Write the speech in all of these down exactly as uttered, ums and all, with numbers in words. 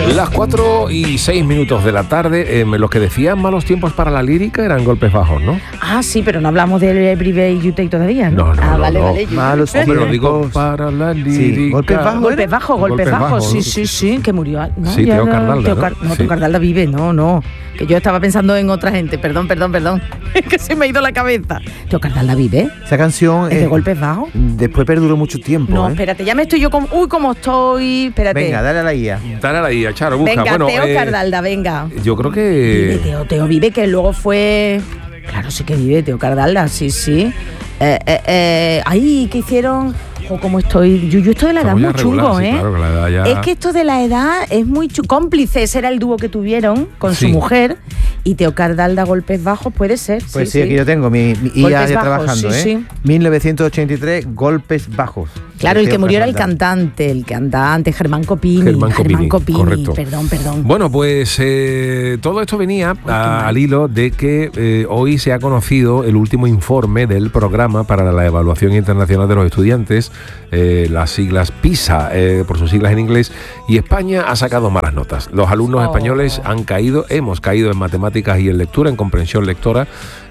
Las cuatro y seis minutos de la tarde, eh, los que decían malos tiempos para la lírica eran golpes bajos, ¿no? Ah, sí, pero no hablamos del Everyday You Take todavía, ¿no? No, no, ah, no, vale, no. vale. Malos tiempos. Pero digo para la lírica. Sí, golpes bajos. Golpes bajos, golpes bajos, bajos, sí, ¿no? sí, sí, que murió. No, sí, ya Teo no, Cardalda, Teo ¿no? Car- no, Sí. Teo Cardalda vive, no, no. Que yo estaba pensando en otra gente, perdón, perdón, perdón. que se me ha ido la cabeza. Teo Cardalda vive. Esa canción ¿Es de eh, golpes bajos? después perduró mucho tiempo. No, ¿eh? espérate, ya me estoy yo como... Uy, cómo estoy, espérate. Venga, dale a la guía. Dale a la guía, Charo, busca. Venga, bueno, Teo eh, Cardalda, venga. Yo creo Vive, que... Teo, Teo vive, que luego fue... Claro, sí que vive, Teo Cardalda, sí, sí. Eh, eh, eh, ay, ¿qué hicieron? O como estoy... Yo, yo esto de la edad es Estamos muy ya regular, chungo, sí, ¿eh? claro, que la edad ya- Es que esto de la edad es muy chungo. Cómplices era el dúo que tuvieron con Sí. su mujer. Y Teo Cardalda, golpes bajos, puede ser. Pues sí, sí, aquí yo tengo mi, mi I A Golpes ya bajos, trabajando, sí, ¿eh? sí. mil novecientos ochenta y tres, golpes bajos. Claro, el Teo que murió era el Cardalda. cantante, el cantante, Germán Copini. Germán Copini, correcto. Perdón, perdón. Bueno, pues eh, todo esto venía a- al hilo de que eh, hoy se ha conocido el último informe del programa para la evaluación internacional de los estudiantes, eh, las siglas PISA, eh, por sus siglas en inglés, y España ha sacado malas notas. Los alumnos Oh. españoles han caído, hemos caído en matemáticas y en lectura, en comprensión lectora,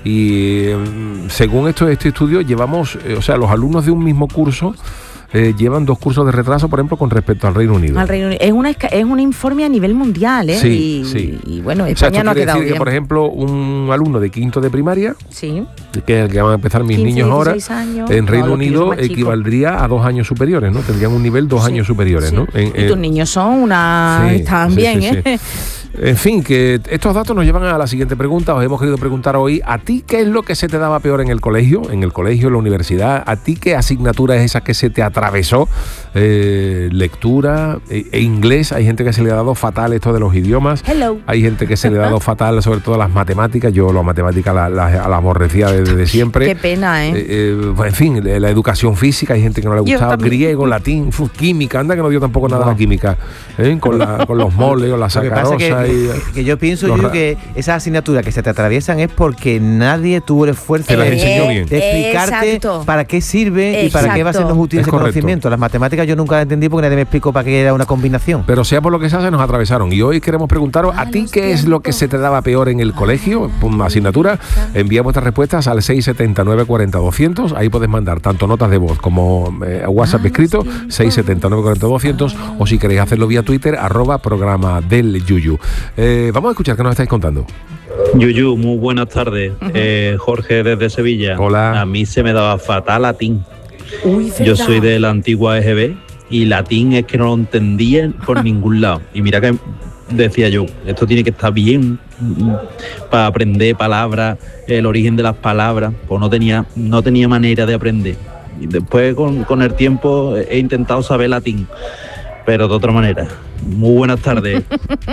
y eh, según esto, este estudio llevamos, eh, o sea, los alumnos de un mismo curso eh, llevan dos cursos de retraso, por ejemplo, con respecto al Reino Unido. Al Reino Unido. Es, una, esca- es un informe a nivel mundial, ¿eh? Sí, y, sí. y bueno, O sea, España esto no ha quiere quedado decir bien. que, por ejemplo, un alumno de quinto de primaria, Sí. que es el que van a empezar mis quince, niños ahora, dieciséis años. en No, Reino los críos Unido más chicos. equivaldría a dos años superiores, ¿no? Tendrían un nivel dos Sí, años superiores, sí. ¿no? En- y en- tus niños son una... Sí, Están sí, bien, sí, ¿eh? En fin, que estos datos nos llevan a la siguiente pregunta. Os hemos querido preguntar hoy, ¿a ti qué es lo que se te daba peor en el colegio? En el colegio, en la universidad, ¿a ti qué asignatura es esa que se te atravesó? Eh, lectura e, e inglés. Hay gente que se le ha dado fatal esto de los idiomas. Hello. Hay gente que se le ha dado fatal sobre todo las matemáticas. Yo las matemáticas las la, la, la aborrecía desde, desde siempre. Qué pena, ¿eh? Eh, eh, pues, en fin, la educación física, hay gente que no le Yo gustaba, también. griego, latín, fu, química, anda que no dio tampoco nada No. la química, ¿eh? con, la, con los moles, o la Lo que pasa es sacarosa. que, y, que yo pienso los yo ra- que esas asignaturas que se te atraviesan es porque nadie tuvo el esfuerzo Te las de, enseñó bien. de explicarte Exacto. para qué sirve y para qué va a ser los Exacto. útiles Es de correcto. conocimiento. Las matemáticas yo nunca las entendí porque nadie me explicó para qué era una combinación. Pero sea por lo que sea, se nos atravesaron. Y hoy queremos preguntaros, ¿a ti qué es lo que se te daba peor en el colegio? Una asignatura. Envía vuestras respuestas al seis siete nueve, cuatro cero, doscientos. Ahí puedes mandar tanto notas de voz como eh, WhatsApp escrito, seis siete nueve, cuatro cero, doscientos. O si queréis hacerlo vía Twitter, arroba programa del Yuyu. Eh, vamos a escuchar qué nos estáis contando. Yuyu, muy buenas tardes. Eh, Jorge desde Sevilla. Hola. A mí se me daba fatal latín. Uy, ¿verdad? Yo soy de la antigua E G B y latín es que no lo entendía por ningún lado. Y mira que decía yo, esto tiene que estar bien mm, para aprender palabras, el origen de las palabras. Pues no tenía, no tenía manera de aprender. Y después con, con el tiempo he intentado saber latín, pero de otra manera. Muy buenas tardes.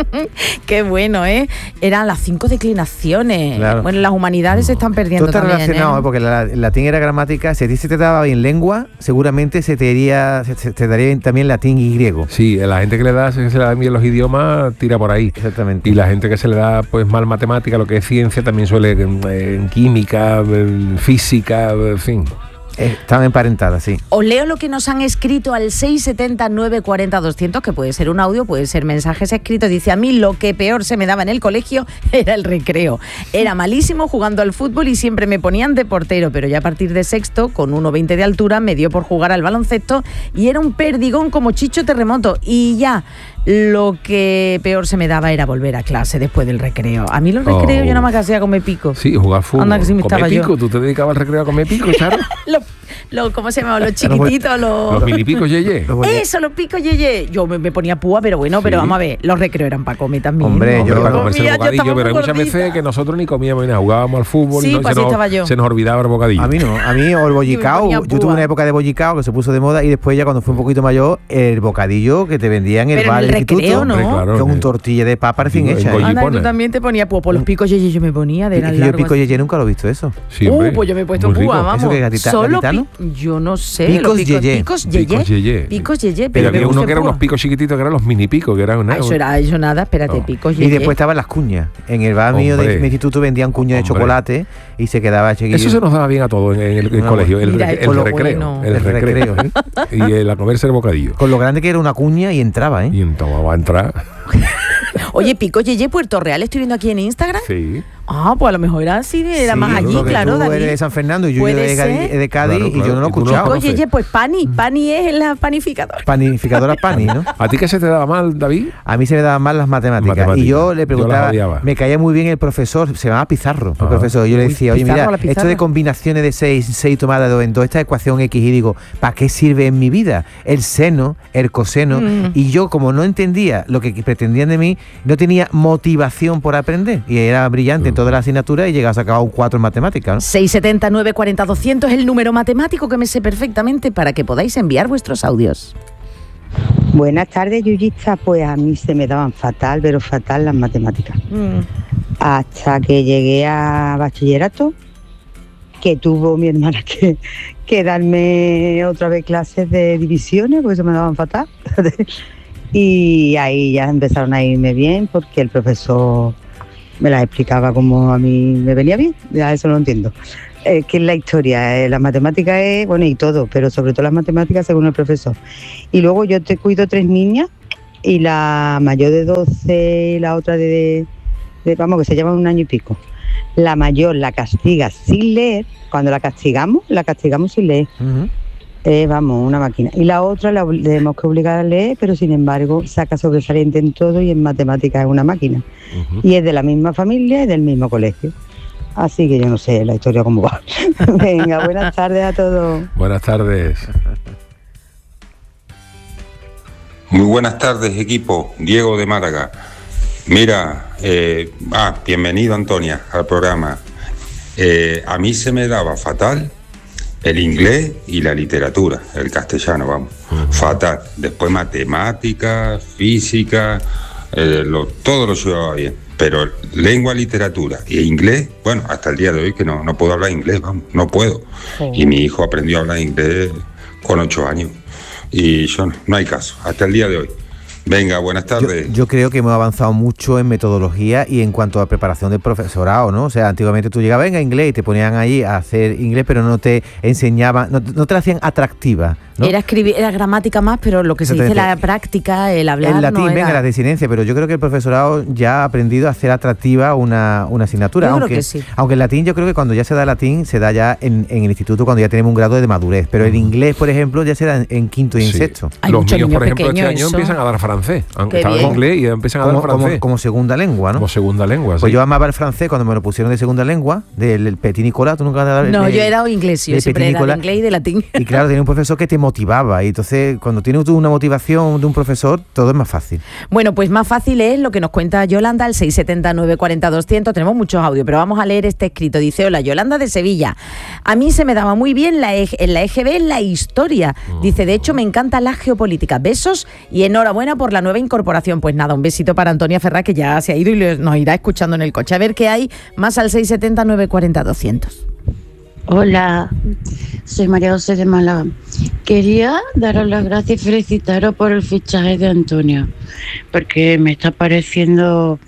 Qué bueno, ¿eh? Eran las cinco declinaciones. Claro. Bueno, las humanidades se están Todo perdiendo está también, relacionado, ¿eh? ¿eh? Porque la- el latín era gramática. Si a ti se te daba bien lengua, seguramente se te, iría, se, se te daría bien también latín y griego. Sí, la gente que le da, que se le da bien los idiomas, tira por ahí. Exactamente. Y la gente que se le da pues mal matemática, lo que es ciencia, también suele eh, en química, en física, en fin. Eh, Están emparentadas, sí. Os leo lo que nos han escrito al seis siete nueve, cuatro cero, doscientos, que puede ser un audio, puede ser mensajes escritos. Dice, a mí lo que peor se me daba en el colegio era el recreo. Era malísimo jugando al fútbol y siempre me ponían de portero, pero ya a partir de sexto, con uno veinte de altura, me dio por jugar al baloncesto y era un perdigón como Chicho Terremoto. Y ya, lo que peor se me daba era volver a clase después del recreo. A mí los Oh. recreos yo nada más que hacía comer pico. Sí, jugar fútbol. Anda, que sí me comer estaba yo. pico, ¿tú te dedicabas al recreo a comer pico, Charo? Los, los- ¿Cómo se llamaban? Los chiquititos, los... Los milipicos, yeye. Los bolle- Eso, los picos yeye. Yo me, me ponía púa, pero bueno, Sí. pero vamos a ver, los recreos eran para comer también. Hombre, ¿no? Hombre, yo- para Yo comerse el comía, yo bocadillo, estaba pero hay muy muchas gordita. veces que nosotros ni comíamos ni nada, jugábamos al fútbol Sí, y no, pues se, así nos, estaba yo. se nos olvidaba el bocadillo. A mí no, a mí o el bollicao, ponía yo tuve púa. una época de bollicao que se puso de moda y después ya cuando fui un poquito mayor, el bocadillo que te vendían en el Pero en bar el del instituto, recreo, ¿no? Hombre, claro, con que- un tortilla de papa recién Digo, hecha. en ¿eh? Goyi- Anda, pones. tú también te ponías púa. Por los picos yeye yo me ponía de Y- la y yo pico yeye nunca lo he visto eso. Sí, Uh, hombre, pues yo me he puesto muy rico. púa, vamos. ¿Eso qué es gatita- Solo gaditano? pi- Yo no sé. Picos los picos, yeye. picos yeye. Picos yeye. Picos yeye. Pero había me uno gusta que eran púa. unos picos chiquititos, que eran los mini picos, que eran una, Ah, eso era eso nada, espérate, No. picos Y yeye. después estaban las cuñas. En el bar mío de Hombre. mi instituto vendían cuñas de Hombre. chocolate y se quedaba chiquillo. Eso se nos daba bien a todos en el, el No, colegio, el, mira, el con lo recreo, bueno. el El recreo, recreo, y el a comerse el bocadillo. Con lo grande que era una cuña y entraba, ¿eh? Y entonces va a entrar. Oye, Pico Yeye, Puerto Real, estoy viendo aquí en Instagram. Sí. Ah, pues a lo mejor era así, de, era Sí, más allí, porque claro, tú David. eres de San Fernando y yo Puede de Cádiz, ser. de Cádiz Claro, y claro, yo no lo he y tú no escuchado. lo Pico Yeye, pues Pani, Pani es la panificadora. Panificadora Pani, ¿no? ¿A ti qué se te daba mal, David? A mí se me daban mal las matemáticas. Matemáticas. Y yo le Yo preguntaba, las odiaba. me caía muy bien el profesor, se llamaba Pizarro, el Ah. profesor. Yo le Uy, decía, oye, Pizarro, mira, la esto Pizarro. de combinaciones de seis, seis tomadas de dos en dos, esta ecuación X, y digo, ¿para qué sirve en mi vida? El seno, el coseno. Mm. Y yo, como no entendía lo que pretendían de mí, no tenía motivación por aprender. Y era brillante en toda la asignatura y llegaba a sacar un cuatro en matemáticas, ¿no? seis setenta, nueve cuarenta, doscientos es el número matemático que me sé perfectamente para que podáis enviar vuestros audios. Buenas tardes, Yuyista. Pues a mí se me daban fatal, pero fatal las matemáticas. Mm. Hasta que llegué a bachillerato, que tuvo mi hermana que, que darme otra vez clases de divisiones, porque se me daban fatal. Y ahí ya empezaron a irme bien, porque el profesor me las explicaba como a mí me venía bien. Ya eso lo entiendo. Eh, ¿Qué es la historia? Eh, la matemática es, bueno, y todo, pero sobre todo las matemáticas según el profesor. Y luego yo te cuido tres niñas, y la mayor de doce y la otra de, de, vamos, que se llevan un año y pico. La mayor la castiga sin leer. Cuando la castigamos, la castigamos sin leer. Ujú. Eh, vamos, una máquina. Y la otra la obli- tenemos que obligar a leer, pero sin embargo saca sobresaliente en todo y en matemáticas es una máquina. Ujú. Y es de la misma familia y del mismo colegio. Así que yo no sé la historia cómo va. Venga, buenas tardes a todos. Buenas tardes. Muy buenas tardes, equipo. Diego de Málaga. Mira, eh, ah, bienvenido, Antonia, al programa. Eh, a mí se me daba fatal el inglés y la literatura, el castellano, vamos. Fatal. Después matemáticas, física, eh, lo, todo lo llevaba bien. Pero lengua, literatura e inglés, bueno, hasta el día de hoy que no, no puedo hablar inglés, vamos, no puedo. Y mi hijo aprendió a hablar inglés con ocho años. Y yo no, no hay caso, hasta el día de hoy. Venga, buenas Yo, tardes. yo creo que hemos avanzado mucho en metodología y en cuanto a preparación del profesorado, ¿no? O sea, antiguamente tú llegabas, venga, inglés, y te ponían ahí a hacer inglés, pero no te enseñaban, no, no te la hacían atractiva, ¿no? Era escribir, era gramática más, pero lo que se dice Exactamente. la práctica, el hablar, El latín, no venga, era... la desinencia, pero yo creo que el profesorado ya ha aprendido a hacer atractiva una, una asignatura. Yo creo aunque, que sí. aunque el latín, yo creo que cuando ya se da latín, se da ya en, en el instituto cuando ya tenemos un grado de madurez. Pero el inglés, por ejemplo, ya se da en, en quinto y en Sí. sexto. Hay Los muchos míos, niños por ejemplo, este pequeños, año eso. empiezan a dar francés. Aunque Qué estaban en bien. inglés y empiezan a dar Como, como, francés. como segunda lengua, ¿no? Como segunda lengua, Pues sí. yo amaba el francés cuando me lo pusieron de segunda lengua, del el Petit Nicolas, tú nunca has No, de- yo era inglés, yo de siempre Petit era de Nicolas. inglés y de latín. Y claro, tenía un profesor que te motivaba. Y entonces, cuando tienes tú una motivación de un profesor, todo es más fácil. Bueno, pues más fácil es lo que nos cuenta Yolanda al seis setenta, nueve cuarenta, doscientos. Tenemos muchos audios, pero vamos a leer este escrito. Dice, hola, Yolanda de Sevilla. A mí se me daba muy bien la E- en la E G B la historia. Dice, de hecho, me encanta la geopolítica. Besos y enhorabuena por la nueva incorporación. Pues nada, un besito para Antonia Ferrá, que ya se ha ido y lo- nos irá escuchando en el coche. A ver qué hay más al seis setenta, nueve cuarenta, doscientos. Hola, soy María José de Málaga. Quería daros las gracias y felicitaros por el fichaje de Antonio, porque me está pareciendo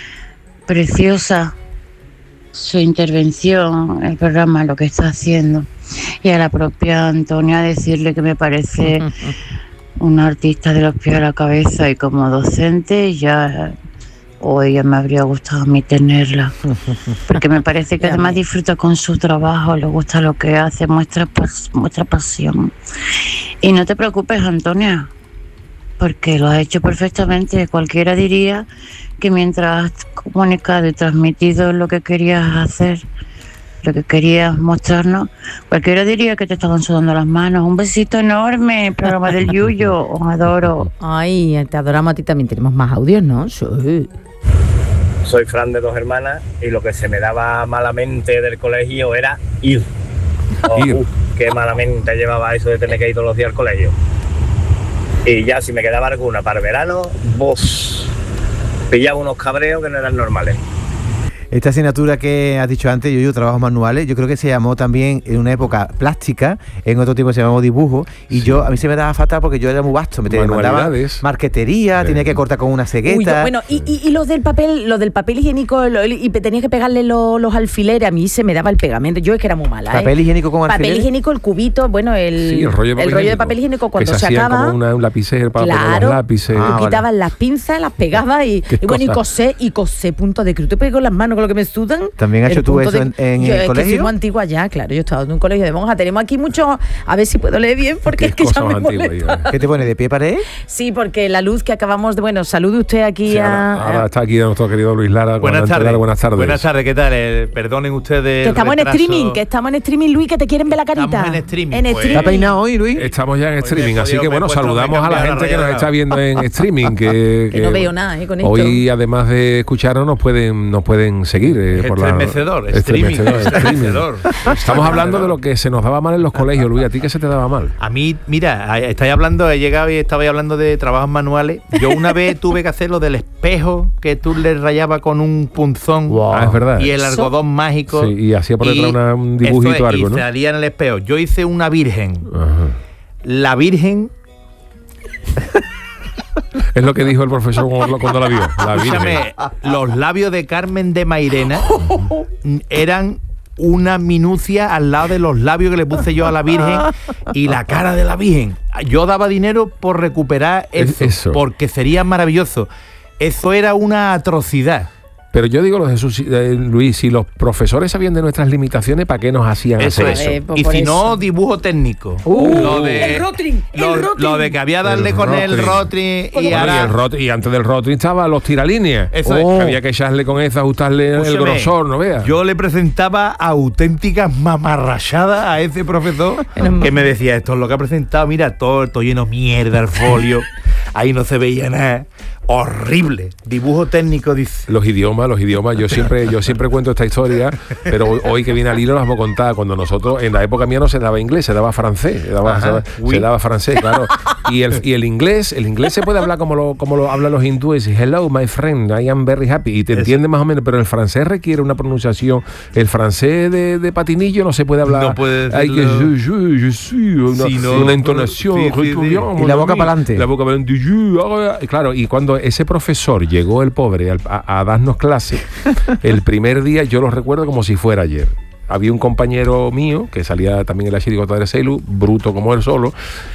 preciosa su intervención, el programa, lo que está haciendo. Y a la propia Antonia decirle que me parece una artista de los pies a la cabeza, y como docente ya... o ella me habría gustado a mí tenerla, porque me parece que Ya además ves. disfruta con su trabajo, le gusta lo que hace, muestra, pas- muestra pasión. Y no te preocupes, Antonia, porque lo has hecho perfectamente. Cualquiera diría que mientras has comunicado y transmitido lo que querías hacer, lo que querías mostrarnos, cualquiera diría que te estaban sudando las manos. Un besito enorme, programa del Yuyo, os adoro. Ay, te adoramos a ti también. Tenemos más audios, ¿no? Sí. Soy Fran de dos hermanas y lo que se me daba malamente del colegio era ir. Oh, Ir. uf, qué malamente llevaba eso de tener que ir todos los días al colegio. Y ya si me quedaba alguna para el verano, vos pillaba unos cabreos que no eran normales. Esta asignatura que has dicho antes, yo, yo trabajos manuales, yo creo que se llamó también en una época plástica, en otro tiempo se llamó dibujo, y sí. yo a mí se me daba fatal porque yo era muy vasto, me mandaba marquetería, eh. tenía que cortar con una cegueta. Uy, yo, bueno, y, y, y los del papel, los del papel higiénico, lo, y tenía que pegarle lo, los alfileres, a mí se me daba el pegamento, yo es que era muy mala. ¿Papel ¿eh? higiénico con alfileres? Papel higiénico, el cubito, bueno, el, sí, el rollo, de, el rollo de papel higiénico cuando se, se acaba. Como una, un lapicero para claro, poner los lápices. Ah, vale. Quitaban las pinzas, las pegaba y, y bueno, y cosé, y cosé punto de cruz. Te pego las manos con lo que me sudan. ¿También has hecho tú eso de, en, en yo, el es colegio? Que soy muy antigua ya, claro. Yo he estado en un colegio de monjas. Tenemos aquí mucho. A ver si puedo leer bien, porque es que ya me molesta. ¿Qué te pone, de pie pared? Sí, porque la luz que acabamos de. Bueno, salude usted aquí sí, a. Ahora, ahora está aquí nuestro querido Luis Lara. Buenas tardes. Buenas tardes. Buenas tardes, ¿qué tal? Eh, perdonen ustedes. Que estamos retraso. en streaming, que estamos en streaming, Luis, que te quieren ver la carita. Estamos en streaming. En pues. streaming. ¿Está peinado hoy, Luis? Estamos ya en streaming, Hoy así que bueno, saludamos a la gente la que nos está viendo en streaming. Que, que, que no veo nada, ¿eh? Con esto. Hoy, además de escucharnos, nos pueden, nos pueden seguir. Eh, por estremecedor, la, streaming, estremecedor, estremecedor. Estamos hablando de lo que se nos daba mal en los colegios, Luis. ¿A ti qué se te daba mal? A mí, mira, estáis hablando, he llegado y estabais hablando de trabajos manuales. Yo una vez tuve que hacer lo del espejo que tú le rayabas con un punzón. Wow. Ah, es verdad. Y el algodón ¿So? mágico. Sí, y hacía por detrás una, un dibujito es, algo, y ¿no? Y salía en el espejo. Yo hice una virgen. Ajá. La virgen... Es lo que dijo el profesor cuando la vio. La Escúchame, los labios de Carmen de Mairena eran una minucia al lado de los labios que le puse yo a la Virgen y la cara de la Virgen. Yo daba dinero por recuperar eso, eso. porque sería maravilloso. Eso era una atrocidad. Pero yo digo, Jesús, eh, Luis, si los profesores sabían de nuestras limitaciones, ¿para qué nos hacían eso, hacer eso? Eh, y si eso. no, dibujo técnico. Uh, lo de, el Rotring, lo, el Rotring. Lo de que había darle el con Rotring. el Rotring y, y, ahora... y, el rot, y antes del Rotring estaban los tiralíneas. Eso oh. es. Había que echarle con eso, ajustarle Escúchame, el grosor, ¿no veas? Yo le presentaba auténticas mamarrachadas a ese profesor que me decía, esto es lo que ha presentado, mira, todo, todo lleno de mierda el folio, ahí no se veía nada. Horrible, dibujo técnico, dice. Los idiomas, los idiomas, yo siempre, yo siempre cuento esta historia, pero hoy que viene al hilo las vamos a contar. Cuando nosotros, en la época mía no se daba inglés, se daba francés, se daba, Ajá, se, se daba francés, claro. Y el, y el inglés, el inglés se puede hablar como lo, como lo hablan los hindúes, hello my friend, I am very happy, y te Eso. entiende más o menos, pero el francés requiere una pronunciación, el francés de, de patinillo no se puede hablar. No puede Hay que yo, yo, yo soy, una, sí, no, una entonación. Sí, sí, sí. Y la boca para adelante. La boca para adelante. Claro, y cuando ese profesor llegó el pobre a, a darnos clase, el primer día yo lo recuerdo como si fuera ayer. Había un compañero mío que salía también en la chirigota de Celu, bruto como él solo,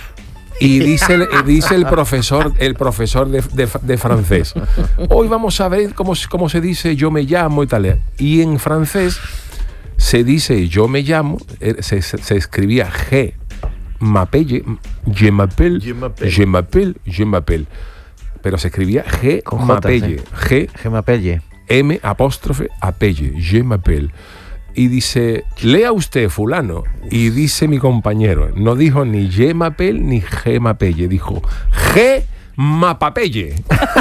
y dice, dice el profesor, el profesor de, de, de francés, hoy vamos a ver cómo, cómo se dice yo me llamo y tal. Y en francés se dice yo me llamo, se, se, se escribía G, m'appelle, je m'appelle, je m'appelle, je m'appelle. Pero se escribía G m'appelle, G, G m'appelle, M apóstrofe appelle, je m'appelle. Y dice, lea usted fulano. Y dice mi compañero, no dijo ni je m'appelle ni G m'appelle, dijo G m'appelle.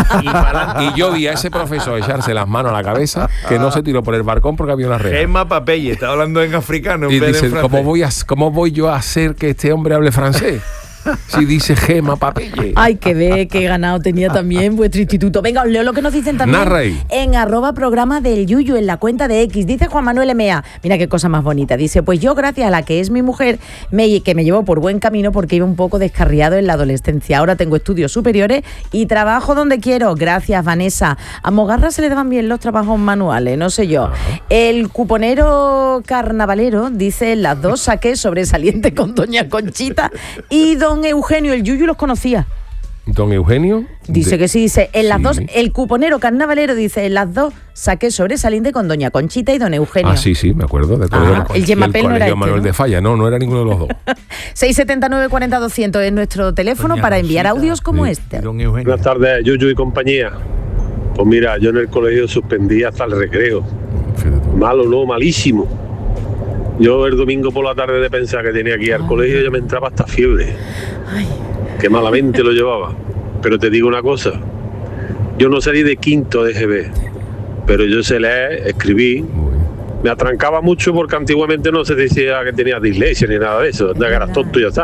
y, y yo vi a ese profesor echarse las manos a la cabeza, que no se tiró por el balcón porque había una reja. G m'appelle, está hablando en africano. Y dice, ¿cómo voy, a, ¿cómo voy yo a hacer que este hombre hable francés? Si dice Gema Papelle. Ay, que ve qué ganado tenía también vuestro instituto. Venga, os leo lo que nos dicen también Narrey. en arroba programa del Yuyu, en la cuenta de X. Dice Juan Manuel Emea, mira qué cosa más bonita. Dice, pues yo gracias a la que es mi mujer, me, que me llevó por buen camino porque iba un poco descarriado en la adolescencia. Ahora tengo estudios superiores y trabajo donde quiero. Gracias, Vanessa. A Mogarra se le daban bien los trabajos manuales, no sé yo. El cuponero carnavalero dice, las dos saqué sobresaliente con doña Conchita y don Eugenio, el Yuyu los conocía. Don Eugenio. Dice de... que sí, dice, en las sí. dos, el cuponero carnavalero dice, en las dos saqué sobresaliente con doña Conchita y don Eugenio. Ah, sí, sí, me acuerdo. De todo ah, el Gemapel no era este, Manuel ¿no? de Falla, no, no era ninguno de los dos. seis siete nueve, cuarenta, doscientos es nuestro teléfono doña para enviar Conchita, audios como sí. este. Don Eugenio. Buenas tardes, Yuyu y compañía. Pues mira, yo en el colegio suspendí hasta el recreo. Malo, no, malísimo. Yo el domingo por la tarde de pensar que tenía que ir al colegio ya me entraba hasta fiebre. Ay. Que malamente lo llevaba. Pero te digo una cosa, yo no salí de quinto de G B, pero yo sé leer, escribí. Me atrancaba mucho porque antiguamente no se decía que tenía dislexia ni nada de eso, de que eras tonto y ya está.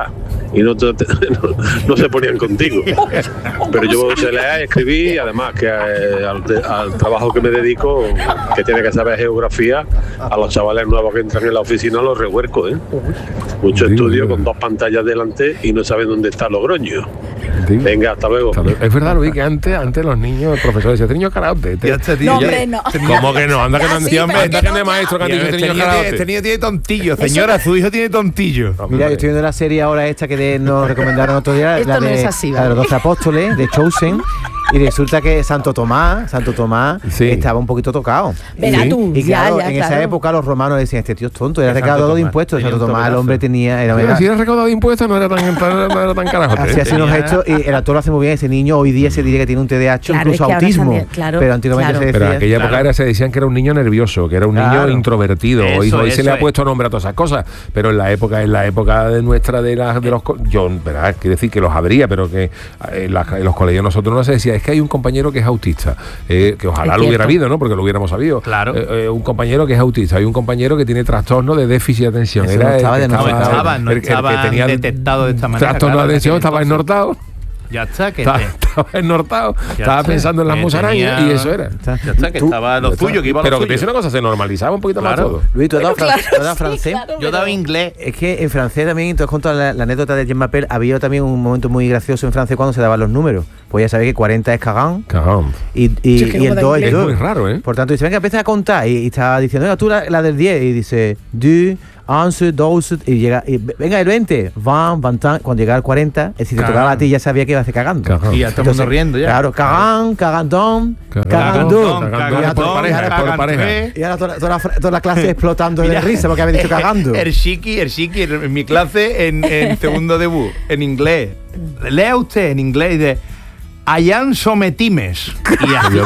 y no, te, no, no se ponían contigo. Pero yo sé leer, escribir, y además que eh, al, al trabajo que me dedico, que tiene que saber geografía, a los chavales nuevos que entran en la oficina los rehuerco, ¿eh? Mucho estudio con dos pantallas delante y no saben dónde está Logroño. Venga, hasta luego. Es verdad, Luis, que antes, antes los niños, el profesor decía, niño karaoke. Te, este tío, no, hombre, no. ¿Cómo que no? Anda que no, sí, anda que, que no es maestro que han dicho este niño niño, karaoke. este niño tiene tontillo, señora, Eso... su hijo tiene tontillo. Mira, yo estoy viendo la serie ahora esta que de, nos recomendaron otro día, Esto la no de, es así, la de los doce apóstoles, de Chosen, y resulta que Santo Tomás, Santo Tomás sí. estaba un poquito tocado. Verá sí. tú, y claro, ya, ya, en claro. esa época los romanos decían, este tío es tonto, era Santo recaudador de Tomás, impuestos. tenía Santo un Tomás, el tocazo. hombre tenía... Era, Pero era, si era recaudado de impuestos no era tan, no era tan carajote. hacía así unos Tenía- gestos y el actor lo hace muy bien. Ese niño hoy día se diría que tiene un T D A H, Claro, incluso es que ahora autismo. también, claro, pero antiguamente claro. se decía... Pero en aquella época Claro. era, se decían que era un niño nervioso, que era un niño Claro. introvertido. Hoy, Eso, hoy se le eso ha es. puesto nombre a todas esas cosas. Pero en la época, en la época de nuestra de, las de los co- yo, verdad, quiere decir que los habría, pero que en, la- en los colegios nosotros no se decía, es que hay un compañero que es autista, eh, que ojalá Es lo hubiera cierto. habido, ¿no? Porque lo hubiéramos sabido. Claro. Eh, eh, un compañero que es autista, hay un compañero que tiene trastorno de déficit de atención. Eso Era no el estaba que de No Claro, estaban, no el- el que estaban tenía detectados de esta manera. trastorno claro, de atención, en aquel estaba entonces. ennortado. Ya está, que Estaba, te- estaba ennortado, Ya estaba está, pensando en las que musarañas tenía- y eso era. Ya está, que Tú- estaba lo suyo, que iba a lo Pero que suyo. piense una cosa, se normalizaba un poquito Claro. más todo. Luis, ¿tú has dado, Pero fran- claro, tú has dado sí, francés? claro, Yo pero- daba inglés. Es que en francés también, entonces con toda la, la anécdota de Jean Mapel, había también un momento muy gracioso en francés cuando se daban los números. Pues ya sabéis que cuarenta es cagán Cagón. y, y, Sí, es que y el como de dos es Es dos. muy raro, ¿eh? Por tanto, dice, venga, empieza a contar. Y, y estaba diciendo, venga, tú la, la del diez. Y dice, du, once, doce. Y llega, y, venga, el veinte. Van, van, tan. Cuando llegaba al cuarenta, es decir, te Cagán. tocaba a ti, ya sabía que ibas a hacer cagando. Cagán. Y ya todo el mundo riendo ya. Claro, cagán, cagandón, Cagandón, cagandón. cagandón, Y ahora por to- pareja, y ahora- por pareja. Y ahora toda, toda la, fra- toda la clase explotando de Mira, risa porque había dicho cagando. El chiqui, el chiqui, en en mi clase en, en segundo debut, en inglés. Lea usted en inglés y de Allan sometimes. Y así.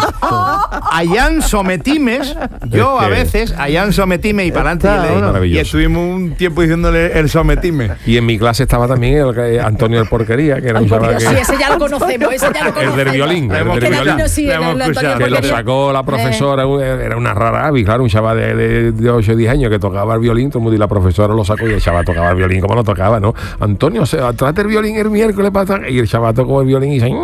Allan sometimes. Yo Es a que- veces, Allan sometime y para Está, adelante. Y, le- maravilloso. y estuvimos un tiempo diciéndole el sometime. Y en mi clase estaba también el, que- Antonio el Porquería, que era un Ay, por chaval Dios, que, sí, ese ya lo conocemos, ese ya lo el conocemos. del violín, el Hemos del Que escuchado. violín. no, sí, Le el- hemos el Antonio escuchado. Que lo Porquería. sacó la profesora, era una rara avis, claro, un chaval de, de, de ocho o diez años que tocaba el violín, todo el mundo, y la profesora lo sacó y el chaval tocaba el violín, como lo tocaba, ¿no? Antonio, se trate el violín el miércoles para y el chaval tocó el violín y dice...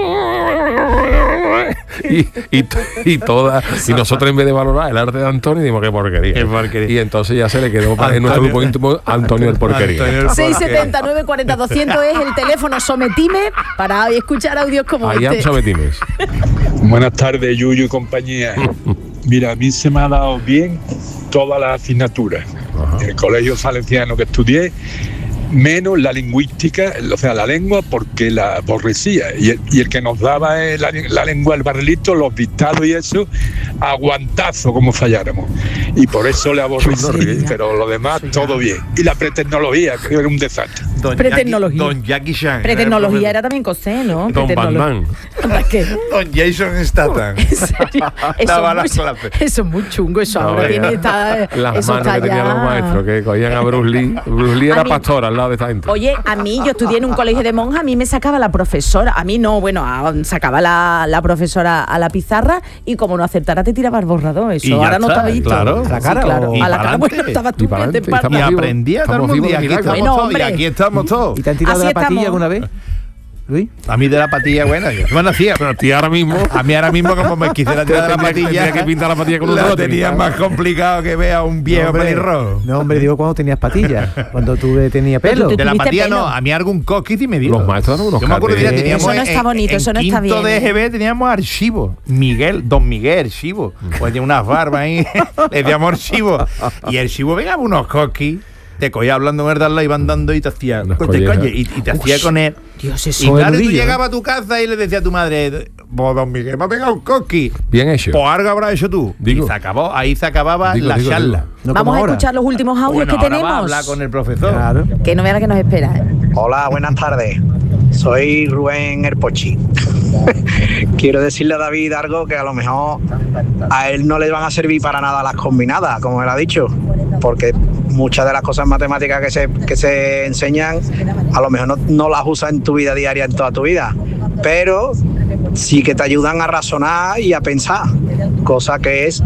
Y, y, y toda y nosotros en vez de valorar el arte de Antonio dimos que porquería. Qué porquería. Y entonces ya se le quedó para en nuestro Antonio- grupo íntimo Antonio el Porquería. Antonio el seis Porquería. siete nueve, cuarenta, doscientos es el teléfono Sometime para escuchar audios como Allá este. sometimes. Buenas tardes, Yuyu y compañía. Mira, a mí se me ha dado bien todas las asignaturas. En el colegio salesiano que estudié, menos la lingüística, o sea, la lengua, porque la aborrecía. Y el, y el que nos daba eh, la, la lengua, el barrilito, los dictados y eso, aguantazo como falláramos. Y por eso le aborrecí, pero lo demás, todo bien. Y la pretecnología, que era un desastre. Don Pretecnología. Jackie- Don Jackie Chan. Pretecnología era también cosé, ¿no? Don Pretecnolo- Batman. Anda, ¿qué? Don Jason Statham. En serio, eso, Daba es las muy, clases. eso es muy chungo, eso No, ahora vea. tiene esta, Las eso manos está que tenían ya- los maestros que cogían a Bruce Lee. Bruce Lee A era mí- pastor al lado de esta gente. Oye, a mí, yo estudié en un colegio de monjas, a mí me sacaba la profesora, a mí no, bueno, a- sacaba la, la profesora a la pizarra y como no acertara te tiraba el borrador, eso Y ya ahora no está, está visto. claro. ¿A la Sí, cara claro. o- A la y cara, pa'lante? bueno, estabas Y tú pa'lante, bien de estamos Y pana. vivos. aprendía todo el Estamos mundo. Y vivos de aquí milagro. estamos Bueno, todos. Y hombre. aquí estamos todos. ¿Y te han tirado Así de la patilla estamos. alguna vez, Luis? A mí de la patilla buena. Yo me hacía. Pero a ti ahora mismo. A mí ahora mismo, como me quisiera tirar de la Tendría que- patilla, tendría que pintar la patilla con un la Rotary, tenía ¿sabes? más complicado que vea un viejo hombre, pelirrojo. no, hombre, digo cuando tenías patillas. Cuando tú eh, tenías pelo. tú- De la ¿Tuviste patilla pelo? no, a mí algún coquiti me dio. Los maestros eran unos Yo me acuerdo que ya cates. teníamos Eso no en- está bonito, en eso no está quinto bien, de ¿eh? G B teníamos archivo. Miguel, don Miguel, archivo. Pues tenía unas barbas ahí, le decíamos archivo. Y el archivo venía unos coquis, te cogía hablando mierda, la iban dando y te hacía, Unas pues te collejas. colle, y, y te hacía con él. Dios, Y eso. Con el claro, tú nudillo, llegabas a tu casa y le decías a tu madre, vos, don Miguel, me ha pegado un coqui. Bien hecho. Pues algo habrás hecho tú. Digo. y se acabó, ahí se acababa Digo, la digo, charla. No como Vamos a ahora. escuchar los últimos audios Bueno, que ahora tenemos. va a hablar con el profesor. Claro. Que no vea la que nos espera. ¿eh? Hola, buenas tardes. Soy Rubén Herpochi. Quiero decirle a David algo que a lo mejor a él no le van a servir para nada las combinadas, como él ha dicho, porque muchas de las cosas matemáticas que se, que se enseñan a lo mejor no, no las usas en tu vida diaria, en toda tu vida, pero sí que te ayudan a razonar y a pensar, cosa que es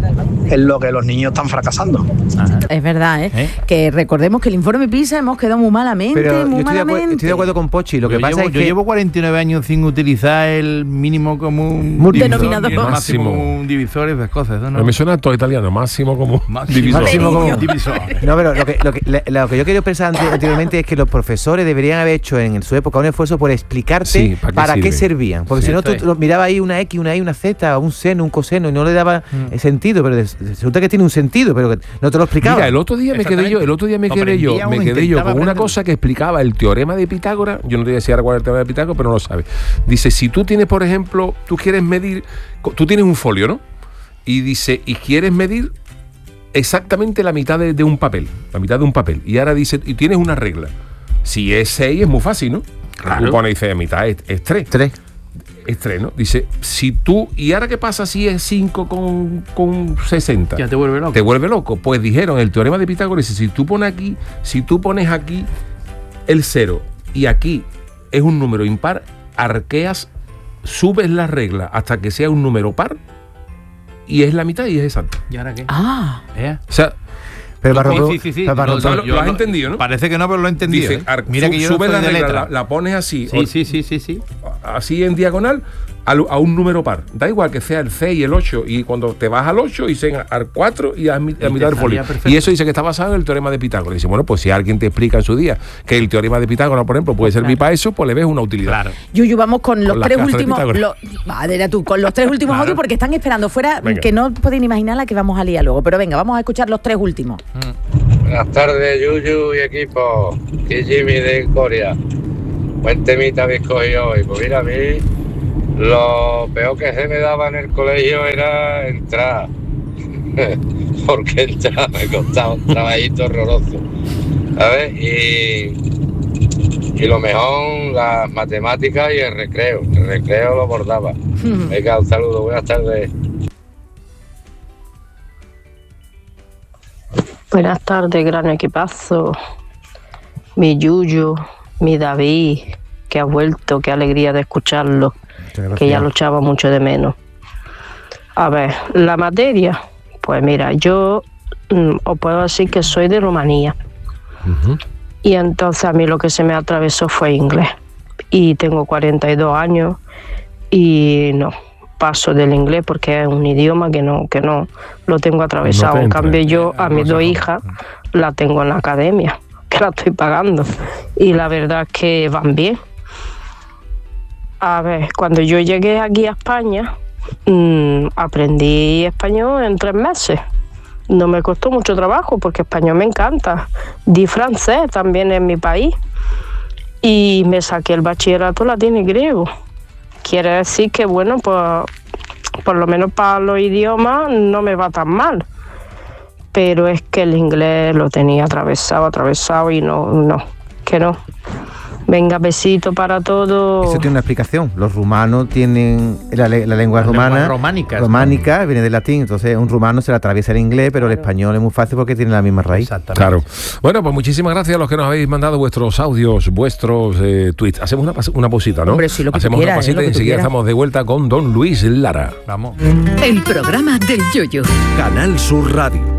en lo que los niños están fracasando. Ajá. Es verdad, ¿eh? ¿eh? Que recordemos que el informe PISA hemos quedado muy malamente, Pero muy yo estoy, malamente. De estoy de acuerdo con Pochi. Lo que yo pasa llevo, es yo que llevo cuarenta y nueve años sin utilizar el mínimo común denominador, el máximo común divisor, esas cosas. ¿no? Me suena todo italiano, máximo común divisor. Máximo común divisor. No, pero lo que, lo que, lo que yo quería pensar anteriormente es que los profesores deberían haber hecho en su época un esfuerzo por explicarte sí, para, qué, para qué servían. Porque sí, si no, tú, tú mirabas ahí una X, una Y, una Z, un seno, un coseno y no le daba mm. sentido, pero resulta que tiene un sentido, pero que no te lo explicaba. Mira, el otro día me quedé yo, el otro día me quedé yo, me quedé yo con una cosa que explicaba el teorema de Pitágoras. Yo no te decía cuál es el teorema de Pitágoras, pero no lo sabes. Dice, si tú tienes, por ejemplo, tú quieres medir, tú tienes un folio, ¿no? Y dice, y quieres medir exactamente la mitad de, de un papel, la mitad de un papel. Y ahora dice, y tienes una regla. Si es seis es muy fácil, ¿no? Claro. Tú pones, dice, mitad es, es tres. Tres. Es tres, ¿no? Dice, si tú, ¿y ahora qué pasa si es cinco con, con sesenta? Ya te vuelve loco. Te vuelve loco. Pues dijeron, el teorema de Pitágoras dice, si tú pones aquí, si tú pones aquí el cero y aquí es un número impar, arqueas, subes la regla hasta que sea un número par y es la mitad y es exacto. ¿Y ahora qué? Ah. ¿Eh? O sea, pero para sí, sí, sí, sí. Para no, lo, lo has entendido, ¿no? Parece que no, pero lo he entendido. Dice, ¿eh? Mira que yo subes la regla, la, la pones así. Sí, o, sí, sí, sí, sí. Así en diagonal a, a un número par. Da igual que sea el seis y el ocho. Y cuando te vas al ocho, dicen al cuatro y a, a mitad del folio. Y eso dice que está basado en el teorema de Pitágoras. Dice, bueno, pues si alguien te explica en su día que el teorema de Pitágoras, por ejemplo, puede servir claro. para eso, pues le ves una utilidad. Claro. Yuyu, vamos con los con tres últimos. Lo, madre tú, con los tres últimos claro. audios porque están esperando fuera, venga. Que no podéis imaginar la que vamos a liar luego. Pero venga, vamos a escuchar los tres últimos. Mm. Buenas tardes, Yuyu y equipo. Aquí Jimmy de Corea. Buen temita habéis cogido hoy. Pues mira, a mí lo peor que se me daba en el colegio era entrar. Porque entrar me costaba un trabajito horroroso. ¿Sabes? Y, y lo mejor, las matemáticas y el recreo. El recreo lo bordaba. Venga, un saludo. Buenas tardes. Buenas tardes, gran equipazo. Mi Yuyu, mi David, que ha vuelto, qué alegría de escucharlo, que ya lo echaba mucho de menos. A ver, la materia, pues mira, yo mm, os puedo decir que soy de Rumanía. Uh-huh. Y entonces a mí lo que se me atravesó fue inglés. Y tengo cuarenta y dos años y no. Paso del inglés porque es un idioma que no que no lo tengo atravesado. No en cambio yo a mis dos hijas la tengo en la academia, que la estoy pagando y la verdad es que van bien. A ver, cuando yo llegué aquí a España mmm, aprendí español en tres meses. No me costó mucho trabajo porque español me encanta. Di francés también en mi país y me saqué el bachillerato latín y griego. Quiere decir que, bueno, pues por lo menos para los idiomas no me va tan mal. Pero es que el inglés lo tenía atravesado, atravesado y no, no, que no. Venga, besito para todos. Eso tiene una explicación. Los rumanos tienen la, la lengua rumana, románica, románica, viene del latín. Entonces, un rumano se le atraviesa el inglés, pero el español es muy fácil porque tiene la misma raíz. Claro. Bueno, pues muchísimas gracias a los que nos habéis mandado vuestros audios, vuestros eh, tweets. Hacemos una, una pausita, ¿no? Hombre, sí, lo que Hacemos quieras, una pasita eh, y enseguida estamos de vuelta con don Luis Lara. Vamos. El programa del Yoyo. Canal Sur Radio.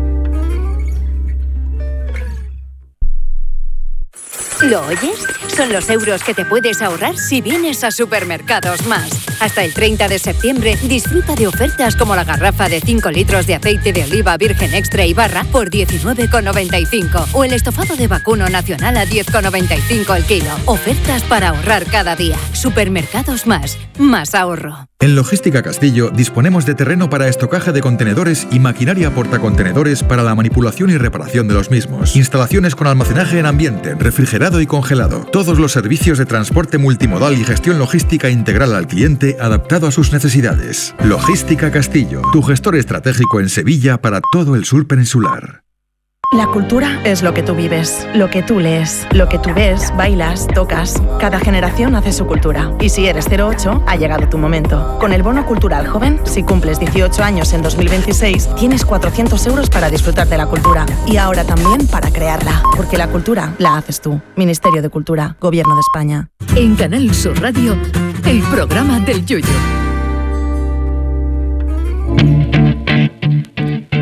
¿Lo oyes? Son los euros que te puedes ahorrar si vienes a Supermercados Más. Hasta el treinta de septiembre disfruta de ofertas como la garrafa de cinco litros de aceite de oliva virgen extra y barra por diecinueve con noventa y cinco o el estofado de vacuno nacional a diez con noventa y cinco el kilo. Ofertas para ahorrar cada día. Supermercados Más. Más ahorro. En Logística Castillo disponemos de terreno para estocaje de contenedores y maquinaria portacontenedores para la manipulación y reparación de los mismos. Instalaciones con almacenaje en ambiente, refrigerado y congelado. Todos los servicios de transporte multimodal y gestión logística integral al cliente adaptado a sus necesidades. Logística Castillo, tu gestor estratégico en Sevilla para todo el sur peninsular. La cultura es lo que tú vives, lo que tú lees, lo que tú ves, bailas, tocas. Cada generación hace su cultura. Y si eres cero ocho, ha llegado tu momento. Con el Bono Cultural Joven, si cumples dieciocho años en dos mil veintiséis, tienes cuatrocientos euros para disfrutar de la cultura. Y ahora también para crearla. Porque la cultura la haces tú. Ministerio de Cultura, Gobierno de España. En Canal Sur Radio, el programa del Yoyo.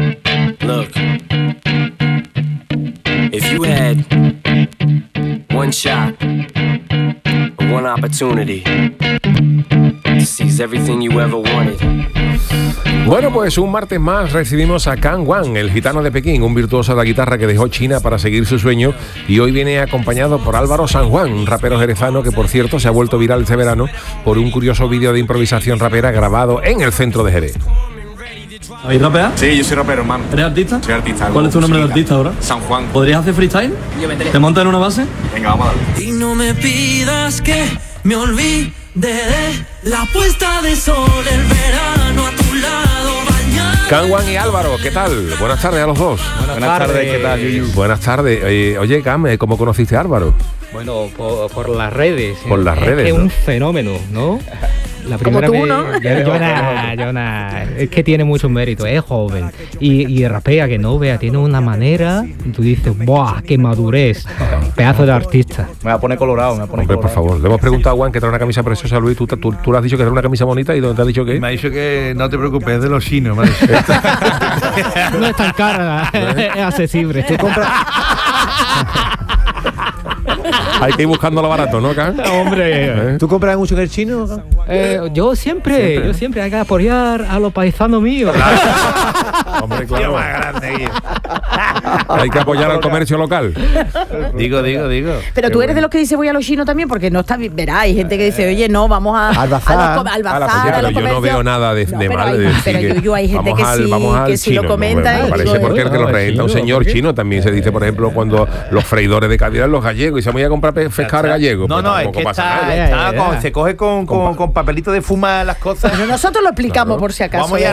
shot, one opportunity to seize everything you ever wanted. Bueno, pues un martes más recibimos a Can Wan, el gitano de Pekín, un virtuoso de la guitarra que dejó China para seguir su sueño, y hoy viene acompañado por Álvaro San Juan, un rapero jerezano que, por cierto, se ha vuelto viral este verano por un curioso vídeo de improvisación rapera grabado en el centro de Jerez. ¿Habéis rapeado? Sí, yo soy rapero, hermano. ¿Eres artista? Soy artista. ¿Cuál es tu nombre de artista ahora? San Juan. ¿Podrías hacer freestyle? Yo me enteré. ¿Te montas en una base? Venga, vamos a darle. Y no me pidas que me olvide de la puesta de sol, el verano a tu lado bañado. Can Wan y Álvaro, ¿qué tal? Buenas tardes a los dos. Buenas, Buenas tardes. tardes, ¿qué tal, Yuyu? Buenas tardes. Eh, oye, Cam, ¿cómo conociste a Álvaro? Bueno, por, por las redes. Por las es redes, que es ¿no? un fenómeno, ¿no? La primera Como tú, vez, ¿no? Yo, yo, na, yo na, es que tiene mucho mérito, es joven y, y rapea, que no vea, tiene una manera, tú dices, ¡buah, qué madurez! Pedazo de artista. Me va a poner colorado, me va a poner Hombre, colorado. por favor, le hemos preguntado a Juan que trae una camisa preciosa, Luis, tú, tú, tú le has dicho que trae una camisa bonita, ¿y dónde te ha dicho que? Me ha dicho que no te preocupes, es de los chinos, me ha dicho. No es tan cara, es accesible. ¿Tú compras? Hay que ir buscando lo barato, ¿no, Can? Hombre, ¿Eh? ¿Tú compras mucho en el chino? eh, yo siempre, siempre, yo siempre hay que apoyar a los paisanos míos. Hombre, claro. Más grande, Hay que apoyar al comercio local. Digo, digo, digo. Pero tú eres de los que dice voy a los chinos también, porque no está bien. Verá, hay gente que dice, oye, no, vamos a, al bazar, a los, al bazar, a la, a los yo no comercios. veo nada de, No, de pero mal. hay- de decir pero que Yuyu, hay gente vamos que al- sí- vamos al que sí lo chino, comenta Me y parece digo, porque el que lo "Bueno, representa un chino, señor ¿por qué?". chino. También se dice, por ejemplo, cuando los freidores de calidad los gallegos y se voy a comprar pe- pescar gallego. No, pues no, es tampoco que pasa está, nada. está Ya, ya, con- ya. se coge con, con, con papelito de fuma las cosas. Pero nosotros lo explicamos Claro. por si acaso. Vamos ya